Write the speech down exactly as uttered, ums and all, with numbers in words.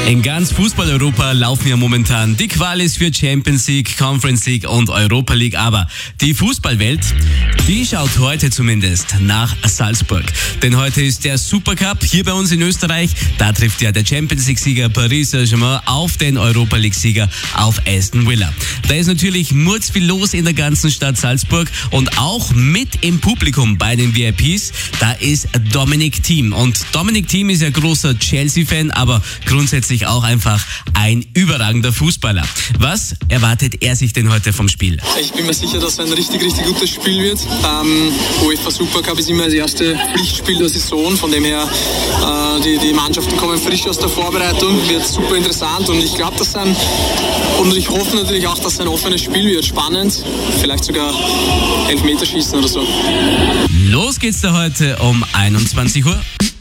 In ganz Fußball-Europa laufen ja momentan die Qualis für Champions League, Conference League und Europa League. Aber die Fußballwelt, die schaut heute zumindest nach Salzburg. Denn heute ist der Supercup hier bei uns in Österreich. Da trifft ja der Champions League-Sieger Paris Saint-Germain auf den Europa League-Sieger auf Aston Villa. Da ist natürlich murzviel los in der ganzen Stadt Salzburg und auch mit im Publikum bei den V I Ps, da ist Dominic Thiem. Und Dominic Thiem ist ja großer Chelsea-Fan, aber grundsätzlich auch einfach ein überragender Fußballer. Was erwartet er sich denn heute vom Spiel? Ich bin mir sicher, dass es ein richtig, richtig gutes Spiel wird. Ähm, UEFA Supercup ist immer das erste Pflichtspiel der Saison. Von dem her, äh, die, die Mannschaften kommen frisch aus der Vorbereitung. Wird super interessant und ich glaube, dass ein und ich hoffe natürlich auch, dass es ein offenes Spiel wird. Spannend, vielleicht sogar Elfmeterschießen oder so. Los geht's da heute um einundzwanzig Uhr.